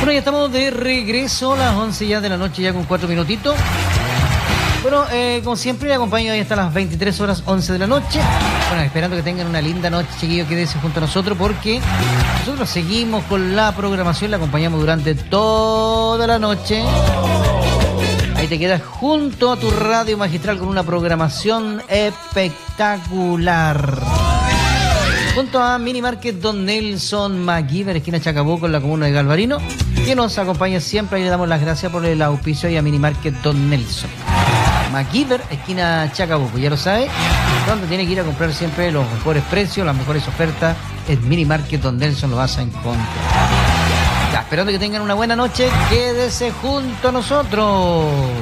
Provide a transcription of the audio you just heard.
Bueno, ya estamos de regreso, las 11 ya de la noche, ya con 4 minutitos. Bueno, como siempre, le acompaño ahí hasta las 23 horas 11 de la noche. Bueno, esperando que tengan una linda noche, chiquillos, quédense junto a nosotros porque nosotros seguimos con la programación, la acompañamos durante toda la noche. Ahí te quedas junto a tu radio magistral con una programación espectacular. Junto a Mini Market Don Nelson MacGyver, esquina Chacabuco, en la comuna de Galvarino, que nos acompaña siempre. Ahí le damos las gracias por el auspicio y a Mini Market Don Nelson MacGyver, esquina Chacabuco, ya lo sabe, donde tiene que ir a comprar siempre los mejores precios, las mejores ofertas. En Mini Market Don Nelson lo vas a encontrar. Ya, esperando que tengan una buena noche, quédese junto a nosotros.